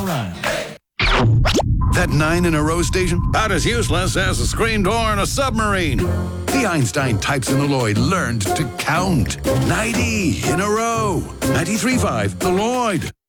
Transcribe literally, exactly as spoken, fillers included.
all right. That nine in a row station? About as useless as a screen door in a submarine. The Einstein types in the Lloyd learned to count. ninety in a row. ninety-three point five, the Lloyd.